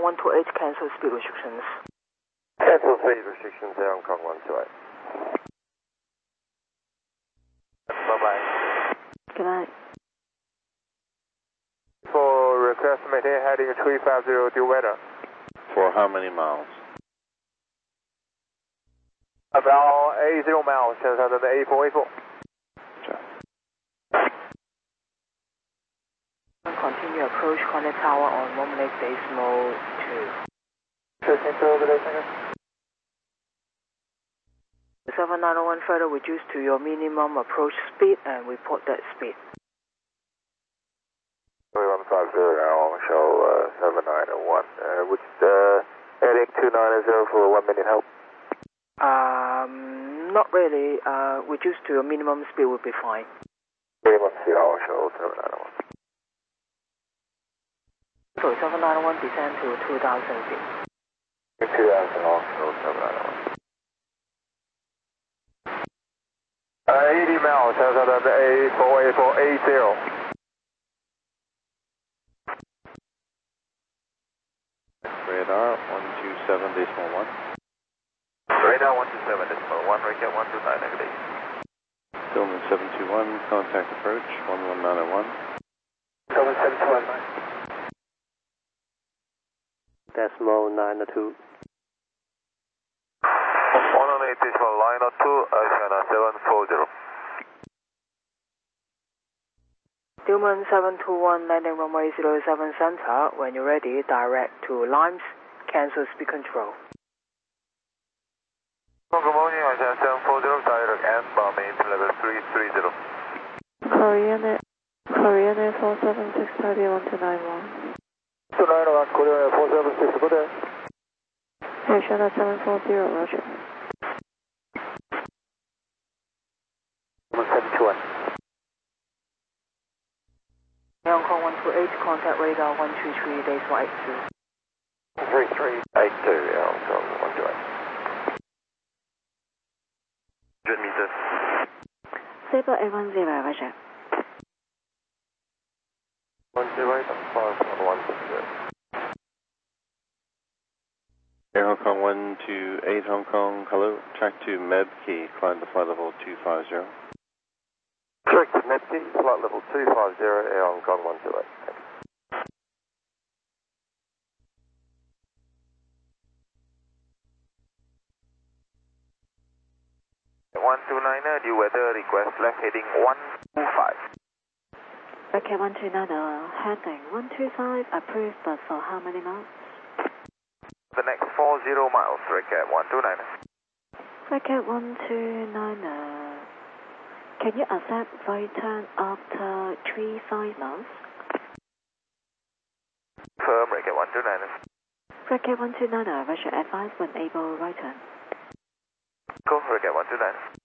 Kong 128, cancel speed restrictions. Cancel speed restrictions, Air Hong Kong 128. Bye-bye. Good night. For request maintain heading 350 due weather. For how many miles? About 80 miles, 8484. Continue approach Connect Tower on 1 decimal 2. 7901 further reduce to your minimum approach speed and report that speed. 3150 now, show 7901. Would heading 290 for 1 minute help? Not really. Reduce to your minimum speed would be fine. Minimum speed, I'll show 7901. So 7901 descend to 2000 feet. 2000, I'll show 7901. 80 miles, 8480. Radar 127.1. Radar 127.1, Racket 129 negative. Tillman 721, contact approach 11901. Tillman 721. Decimal 902. 118 decimal 902, China 740. Tillman 721, landing runway 07 center. When you're ready, direct to Limes, cancel speed control. Good morning, China 740, direct and bombing to level 330. Korean Air 476, Taipei 1291. 291, Korean Air 476, good day. Air China 740, roger. 721. Air Hong Kong 128, contact radar 123 decimal 82. 3382, Air Hong Kong 128. 100 meters. Sabre 810, roger. 108 and 5160. Air Hong Kong 128 Hong Kong, hello. Track to Meb Key, climb to flight level 250. Correct, Neptune, flight level 250, Air Hong Kong 128. Thanks. 129er, due weather request left heading 125. Racket 129, heading 125, approved, but for how many miles? The next 40 miles, Racket 129er. Racket 129, can you accept right turn after 35 miles? Firm, Racket 129er. Racket 129, roger, advise when able right turn. Go, Racket 129er.